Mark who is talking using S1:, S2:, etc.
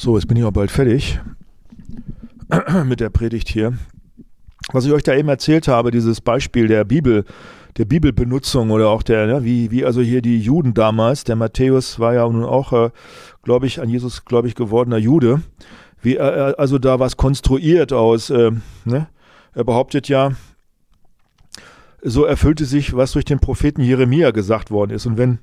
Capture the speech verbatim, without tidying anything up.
S1: So, jetzt bin ich auch bald fertig mit der Predigt hier. Was ich euch da eben erzählt habe, dieses Beispiel der Bibel, der Bibelbenutzung oder auch der, ja, wie, wie also hier die Juden damals, der Matthäus war ja nun auch, äh, glaube ich, an Jesus gläubig gewordener Jude, wie er also da was konstruiert aus, äh, ne? Er behauptet ja, so erfüllte sich, was durch den Propheten Jeremia gesagt worden ist. Und wenn